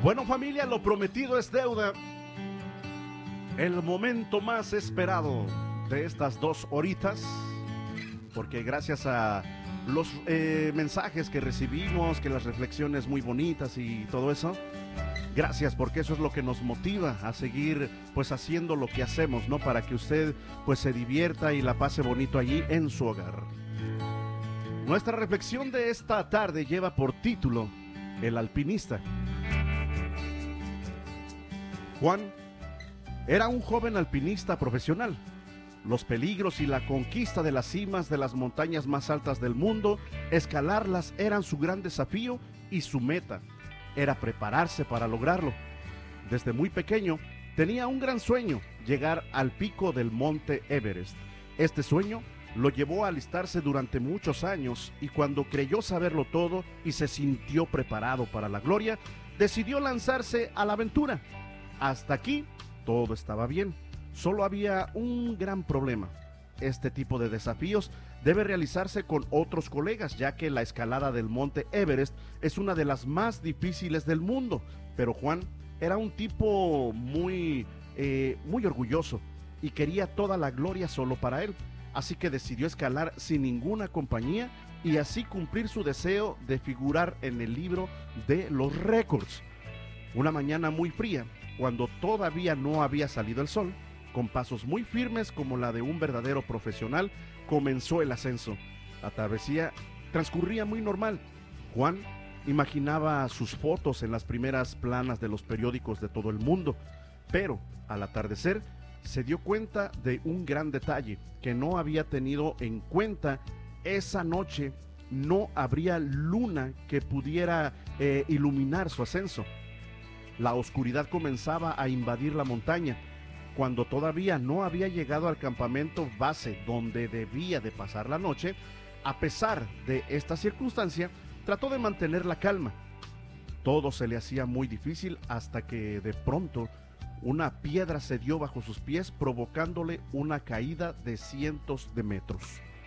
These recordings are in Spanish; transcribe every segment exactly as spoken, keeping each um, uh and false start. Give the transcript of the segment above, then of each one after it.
Bueno, familia, lo prometido es deuda. El momento más esperado de estas dos horitas, porque gracias a los eh, mensajes que recibimos, que las reflexiones muy bonitas y todo eso, gracias, porque eso es lo que nos motiva a seguir pues haciendo lo que hacemos, ¿no? Para que usted pues se divierta y la pase bonito allí en su hogar. Nuestra reflexión de esta tarde lleva por título El alpinista. Juan era un joven alpinista profesional. Los peligros y la conquista de las cimas de las montañas más altas del mundo, escalarlas eran su gran desafío y su meta era prepararse para lograrlo. Desde muy pequeño tenía un gran sueño, llegar al pico del monte Everest. Este sueño lo llevó a alistarse durante muchos años y cuando creyó saberlo todo y se sintió preparado para la gloria, decidió lanzarse a la aventura. Hasta aquí todo estaba bien, solo había un gran problema. Este tipo de desafíos debe realizarse con otros colegas, ya que la escalada del monte Everest es una de las más difíciles del mundo. Pero Juan era un tipo muy, eh, muy orgulloso y quería toda la gloria solo para él. Así que decidió escalar sin ninguna compañía y así cumplir su deseo de figurar en el libro de los récords. Una mañana muy fría, cuando todavía no había salido el sol, con pasos muy firmes como la de un verdadero profesional, comenzó el ascenso. La travesía transcurría muy normal. Juan imaginaba sus fotos en las primeras planas de los periódicos de todo el mundo, pero al atardecer se dio cuenta de un gran detalle que no había tenido en cuenta. Esa noche no habría luna que pudiera eh, iluminar su ascenso. La oscuridad comenzaba a invadir la montaña. Cuando todavía no había llegado al campamento base donde debía de pasar la noche, a pesar de esta circunstancia, trató de mantener la calma. Todo se le hacía muy difícil hasta que de pronto una piedra se dio bajo sus pies, provocándole una caída de cientos de metros.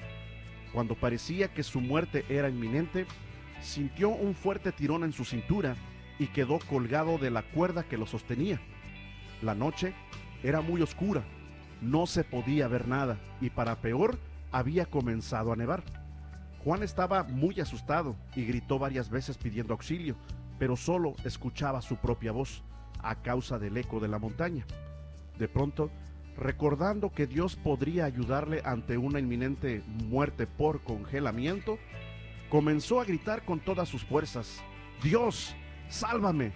Cuando parecía que su muerte era inminente, sintió un fuerte tirón en su cintura y quedó colgado de la cuerda que lo sostenía. La noche era muy oscura, no se podía ver nada y para peor había comenzado a nevar. Juan estaba muy asustado y gritó varias veces pidiendo auxilio, pero solo escuchaba su propia voz a causa del eco de la montaña. De pronto, recordando que Dios podría ayudarle ante una inminente muerte por congelamiento, comenzó a gritar con todas sus fuerzas: ¡Dios, sálvame!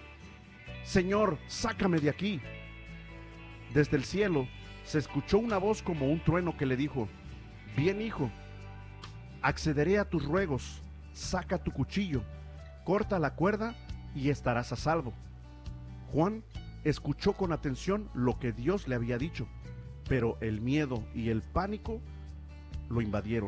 ¡Señor, sácame de aquí! Desde el cielo se escuchó una voz como un trueno que le dijo: bien, hijo, accederé a tus ruegos, saca tu cuchillo, corta la cuerda y estarás a salvo. Juan escuchó con atención lo que Dios le había dicho, pero el miedo y el pánico lo invadieron.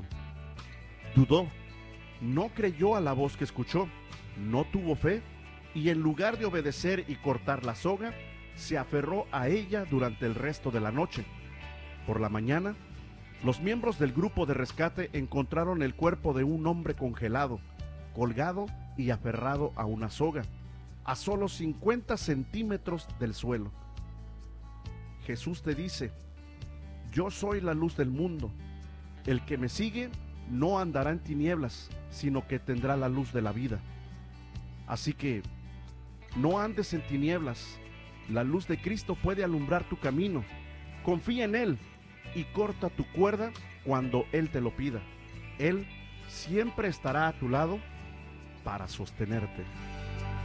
Dudó, no creyó a la voz que escuchó, no tuvo fe y en lugar de obedecer y cortar la soga, se aferró a ella durante el resto de la noche. Por la mañana, los miembros del grupo de rescate encontraron el cuerpo de un hombre congelado, colgado y aferrado a una soga, a solo cincuenta centímetros del suelo. Jesús te dice: yo soy la luz del mundo. El que me sigue no andará en tinieblas, sino que tendrá la luz de la vida. Así que no andes en tinieblas. La luz de Cristo puede alumbrar tu camino. Confía en Él y corta tu cuerda cuando Él te lo pida. Él siempre estará a tu lado para sostenerte.